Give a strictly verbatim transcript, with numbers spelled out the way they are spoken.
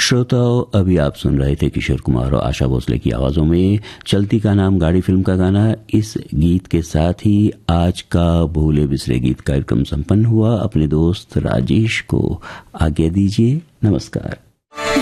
श्रोताओं, अभी आप सुन रहे थे किशोर कुमार और आशा भोसले की आवाजों में चलती का नाम गाड़ी फिल्म का गाना। इस गीत के साथ ही आज का भूले बिसरे गीत कार्यक्रम संपन्न हुआ। अपने दोस्त राजेश को आज्ञा दीजिए। नमस्कार।